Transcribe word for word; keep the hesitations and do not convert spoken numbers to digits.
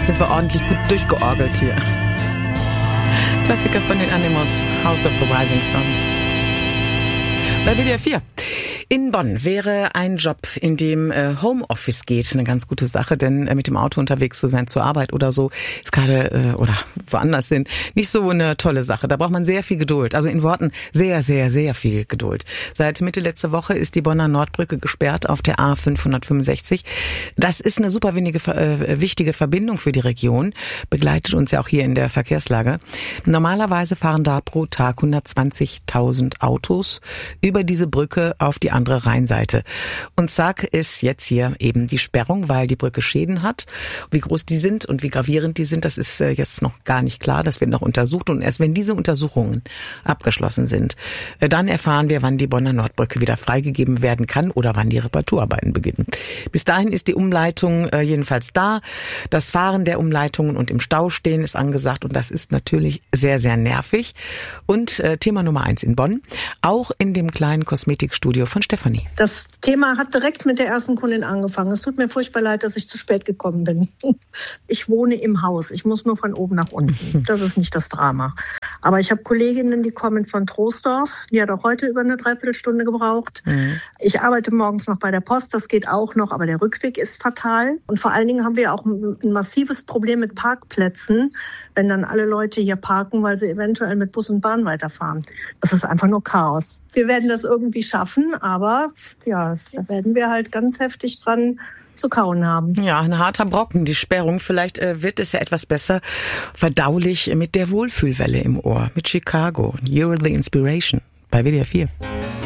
Jetzt sind wir ordentlich gut durchgeorgelt hier. Klassiker von den Animals, House of the Rising Sun. Bei W D R vier. In Bonn wäre ein Job, in dem äh, Homeoffice geht, eine ganz gute Sache, denn äh, mit dem Auto unterwegs zu sein zur Arbeit oder so ist gerade äh, oder woanders sind nicht so eine tolle Sache. Da braucht man sehr viel Geduld. Also in Worten sehr, sehr, sehr viel Geduld. Seit Mitte letzter Woche ist die Bonner Nordbrücke gesperrt auf der A fünfhundertfünfundsechzig. Das ist eine super wenige, äh, wichtige Verbindung für die Region, begleitet uns ja auch hier in der Verkehrslage. Normalerweise fahren da pro Tag hundertzwanzigtausend Autos über diese Brücke auf die andere Rheinseite. Und zack ist jetzt hier eben die Sperrung, weil die Brücke Schäden hat. Wie groß die sind und wie gravierend die sind, das ist äh, jetzt noch gar nicht klar. Das wird noch untersucht. Und erst wenn diese Untersuchungen abgeschlossen sind, äh, dann erfahren wir, wann die Bonner Nordbrücke wieder freigegeben werden kann oder wann die Reparaturarbeiten beginnen. Bis dahin ist die Umleitung äh, jedenfalls da. Das Fahren der Umleitungen und im Stau stehen ist angesagt. Und das ist natürlich sehr, sehr nervig. Und äh, Thema Nummer eins in Bonn, auch in dem kleinen Kosmetikstudio von Stefanie. Das Thema hat direkt mit der ersten Kundin angefangen. Es tut mir furchtbar leid, dass ich zu spät gekommen bin. Ich wohne im Haus. Ich muss nur von oben nach unten. Das ist nicht das Drama. Aber ich habe Kolleginnen, die kommen von Troisdorf. Die hat auch heute über eine Dreiviertelstunde gebraucht. Mhm. Ich arbeite morgens noch bei der Post. Das geht auch noch, aber der Rückweg ist fatal. Und vor allen Dingen haben wir auch ein massives Problem mit Parkplätzen, wenn dann alle Leute hier parken, weil sie eventuell mit Bus und Bahn weiterfahren. Das ist einfach nur Chaos. Wir werden das irgendwie schaffen, aber ja, da werden wir halt ganz heftig dran zu kauen haben. Ja, ein harter Brocken, die Sperrung. Vielleicht äh, wird es ja etwas besser verdaulich mit der Wohlfühlwelle im Ohr, mit Chicago. You're the Inspiration bei W D R vier.